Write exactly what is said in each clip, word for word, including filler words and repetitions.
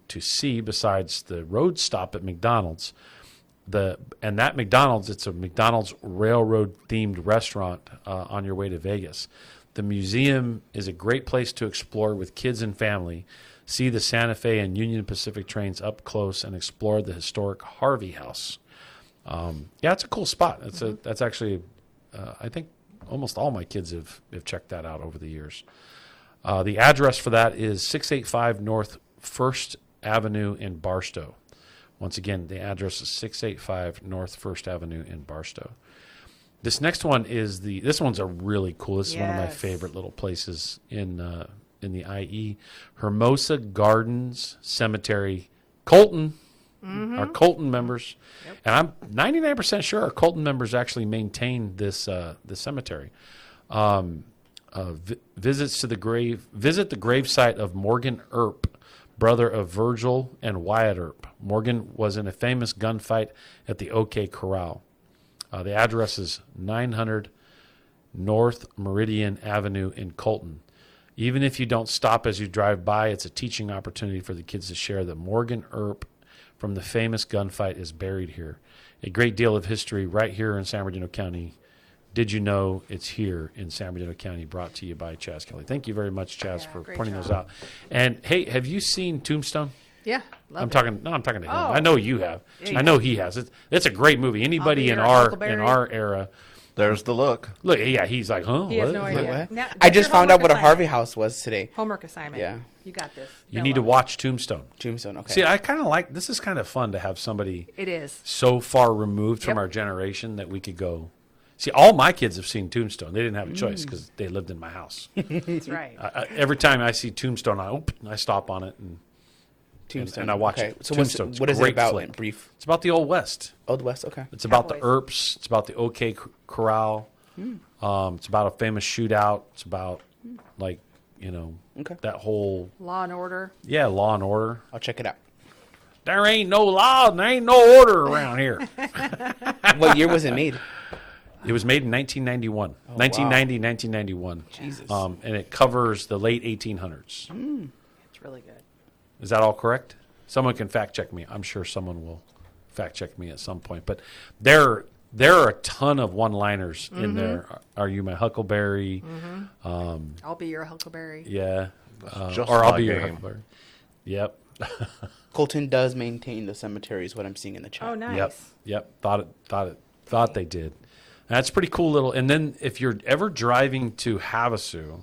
to see besides the road stop at McDonald's. The and that McDonald's, it's a McDonald's railroad themed restaurant uh, on your way to Vegas. The museum is a great place to explore with kids and family. See the Santa Fe and Union Pacific trains up close and explore the historic Harvey House. Um, yeah, it's a cool spot. It's a that's actually uh, I think almost all my kids have have checked that out over the years. Uh, the address for that is six eighty-five North First Avenue in Barstow. Once again, the address is six eighty-five North First Avenue in Barstow. This next one is the. This one's a really cool. This is yes. one of my favorite little places in uh, in the I E. Hermosa Gardens Cemetery, Colton. Mm-hmm. Our Colton members, yep. and I'm ninety-nine percent sure our Colton members actually maintain this uh, this cemetery. Um, uh, vi- visits to the grave. Visit the gravesite of Morgan Earp, brother of Virgil and Wyatt Earp. Morgan was in a famous gunfight at the OK Corral. Uh, the address is nine hundred North Meridian Avenue in Colton. Even if you don't stop as you drive by, it's a teaching opportunity for the kids to share that Morgan Earp from the famous gunfight is buried here. A great deal of history right here in San Bernardino County. Did you know it's here in San Bernardino County? Brought to you by Chaz Kelly. Thank you very much, Chaz, yeah, for pointing job. those out. And hey, have you seen Tombstone? Yeah, I'm it. talking. No, I'm talking to him. Oh. I know you have. Yeah, I know he has. It's, it's a great movie. Anybody in our in our era. There's the look. Look, yeah, he's like, huh? He what? has no idea. What? Now, I just found out what assignment. a Harvey House was today. Homework assignment. Yeah. You got this. You You'll need to love watch Tombstone. Tombstone, okay. See, I kind of like, this is kind of fun to have somebody It is. so far removed from Yep. our generation that we could go. See, all my kids have seen Tombstone. They didn't have a choice because they lived in my house. That's right. I, I, every time I see Tombstone, I, oop, I stop on it and, Tombstone. and, and I watch okay. it. So what's, Tombstone's what is great it about flick. in brief? It's about the Old West. Old West, okay. It's about Cowboys. the Earps. It's about the OK C- Corral. Mm. Um, it's about a famous shootout. It's about, like, you know, Okay. that whole, Law and Order. yeah, law and order. I'll check it out. There ain't no law and there ain't no order around here. What year was it made? It was made in nineteen ninety-one. Oh, nineteen ninety, wow. nineteen ninety-one. Jesus. Um, and it covers the late eighteen hundreds. Mm. It's really good. Is that all correct? Someone can fact check me. I'm sure someone will fact check me at some point. But there, there are a ton of one-liners Mm-hmm. in there. Are you my Huckleberry? Mm-hmm. Um, I'll be your Huckleberry. yeah. Uh, just or I'll my be your game. Huckleberry. Yep. Colton does maintain the cemetery is what I'm seeing in the chat. Oh, nice. Yep. Yep. Thought it. Thought it. Thought they did. That's pretty cool little. And then if you're ever driving to Havasu,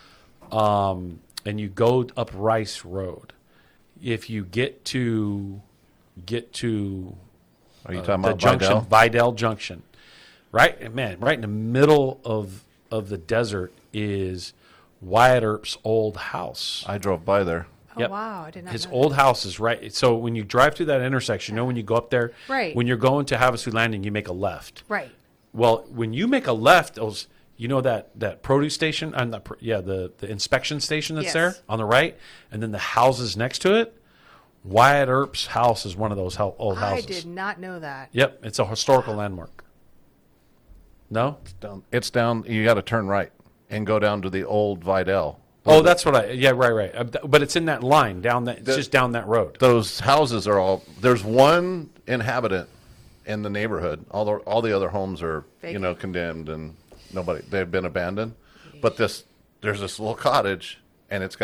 um, and you go up Rice Road, if you get to get to Are you uh, talking the about junction, Vidal? Vidal Junction, right? Man, right in the middle of of the desert is Wyatt Earp's old house. I drove by there. Oh, Yep. wow. I did not His know old house is right. So when you drive through that intersection, you know when you go up there, Right. when you're going to Havasu Landing, you make a left. that. Right. Well, when you make a left, those you know that, that produce station, uh, not, pro- yeah, the, the inspection station that's Yes. there on the right, and then the houses next to it. Wyatt Earp's house is one of those hou- old I houses. did not know that. Yep, it's a historical landmark. No? It's down. It's down. You got to turn right and go down to the old Vidal. Oh, that's what I. Yeah, right, right. Uh, th- But it's in that line down that. It's The- just down that road. Those houses are all. There's one inhabitant in the neighborhood. All the all the other homes are you know Vacant. condemned and nobody. They've been abandoned. But this there's this little cottage and it's got